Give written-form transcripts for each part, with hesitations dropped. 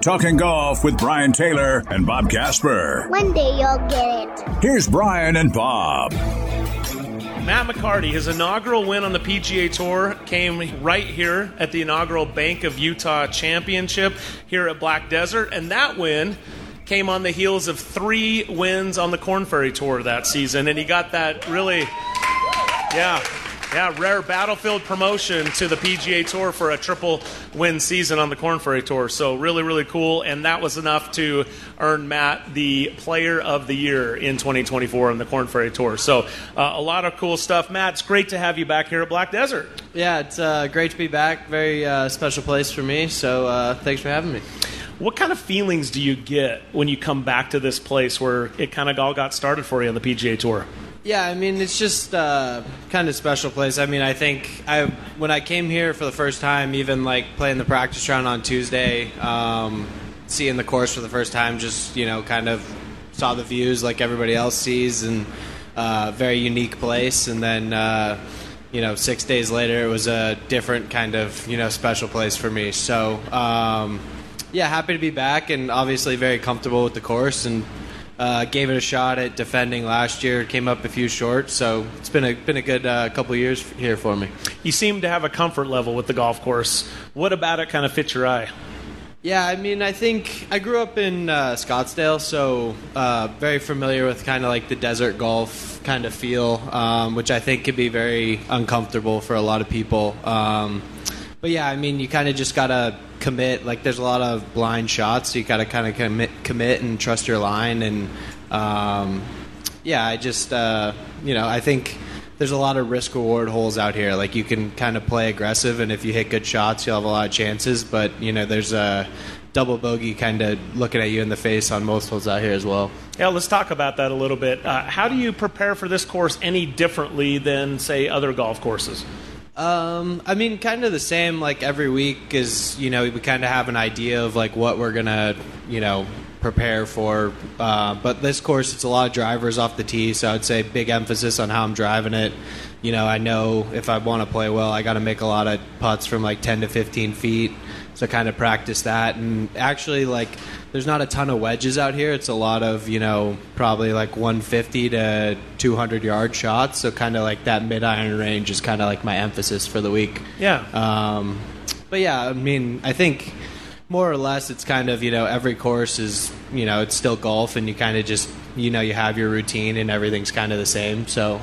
Talking Golf with Brian Taylor and Bob Casper. One day you'll get it. Here's Brian and Bob. Matt McCarty, his inaugural win on the PGA Tour came right here at the inaugural Bank of Utah Championship here at Black Desert, and that win came on the heels of 3 wins on the Korn Ferry Tour that season, and he got that really, rare Battlefield promotion to the PGA Tour for a triple win season on the Korn Ferry Tour. So really, really cool, and that was enough to earn Matt the Player of the Year in 2024 on the Korn Ferry Tour. So a lot of cool stuff. Matt, it's great to have you back here at Black Desert. Yeah, it's great to be back. Very special place for me, so thanks for having me. What kind of feelings do you get when you come back to this place where it kind of all got started for you on the PGA Tour? Yeah, I mean, it's just kind of special place. I mean, I think when I came here for the first time, even like playing the practice round on Tuesday, seeing the course for the first time, just, kind of saw the views like everybody else sees, and very unique place. And then, 6 days later, it was a different kind of, special place for me. So, happy to be back, and obviously very comfortable with the course, and gave it a shot at defending last year. Came up a few short, so it's been a good couple years here for me. You seem to have a comfort level with the golf course. What about it kind of fits your eye? Yeah, I mean, I think I grew up in Scottsdale, so very familiar with kind of like the desert golf kind of feel, which I think could be very uncomfortable for a lot of people. But yeah, I mean, you kind of just gotta commit. Like, there's a lot of blind shots, so you gotta kind of commit and trust your line. And I just I think there's a lot of risk reward holes out here. Like, you can kind of play aggressive, and if you hit good shots, you'll have a lot of chances. But there's a double bogey kind of looking at you in the face on most holes out here as well. Yeah, let's talk about that a little bit. How do you prepare for this course any differently than, say, other golf courses? I mean, kind of the same. Like, every week is, we kind of have an idea of like what we're gonna, prepare for. But this course, it's a lot of drivers off the tee, so I'd say big emphasis on how I'm driving it. I know if I want to play well, I got to make a lot of putts from like 10 to 15 feet. So kind of practice that. And actually, like, there's not a ton of wedges out here. It's a lot of, probably like 150 to 200 yard shots. So kind of like that mid-iron range is kind of like my emphasis for the week. Yeah. But yeah, I mean, I think more or less it's kind of, every course is, it's still golf, and you kind of just, you have your routine and everything's kind of the same. So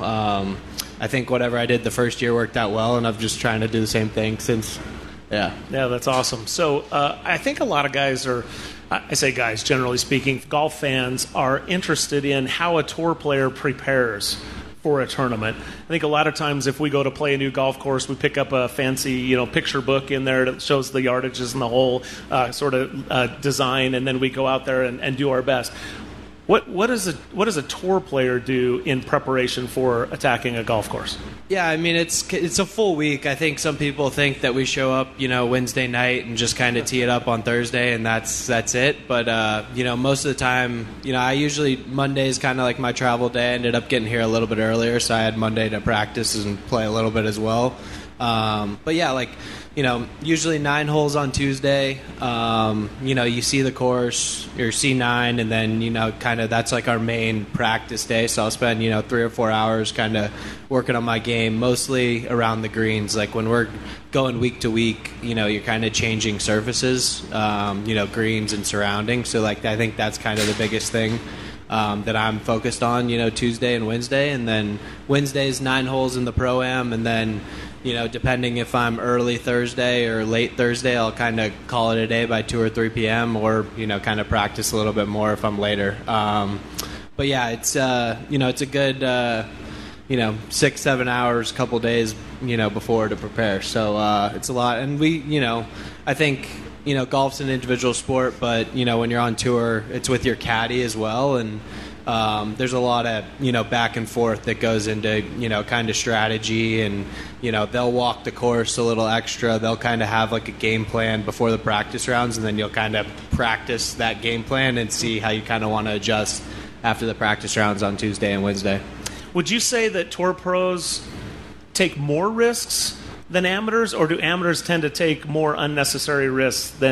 I think whatever I did the first year worked out well, and I'm just trying to do the same thing since. Yeah, that's awesome. So I think a lot of guys are, I say guys, generally speaking, golf fans are interested in how a tour player prepares for a tournament. I think a lot of times if we go to play a new golf course, we pick up a fancy, picture book in there that shows the yardages and the whole sort of design, and then we go out there and do our best. What does a tour player do in preparation for attacking a golf course? Yeah, I mean, it's a full week. I think some people think that we show up, Wednesday night and just kind of tee it up on Thursday, and that's it. But most of the time, I usually Monday is kind of like my travel day. I ended up getting here a little bit earlier, so I had Monday to practice and play a little bit as well. But yeah, like, usually 9 holes on Tuesday. You see the course, or C9, and then, kind of that's like our main practice day. So I'll spend, 3 or 4 hours kind of working on my game, mostly around the greens. Like, when we're going week to week, you're kind of changing surfaces, greens and surrounding. So, like, I think that's kind of the biggest thing that I'm focused on, Tuesday and Wednesday. And then Wednesday's 9 holes in the Pro-Am, and then depending if I'm early Thursday or late Thursday, I'll kind of call it a day by 2 or 3 p.m. or, kind of practice a little bit more if I'm later. But yeah, it's, it's a good, 6-7 hours, couple days, before to prepare. So it's a lot. And we, I think, golf's an individual sport, but, when you're on tour, it's with your caddy as well. And there's a lot of, back and forth that goes into, kind of strategy, and, they'll walk the course a little extra. They'll kind of have like a game plan before the practice rounds, and then you'll kind of practice that game plan and see how you kind of want to adjust after the practice rounds on Tuesday and Wednesday. Would you say that tour pros take more risks than amateurs, or do amateurs tend to take more unnecessary risks than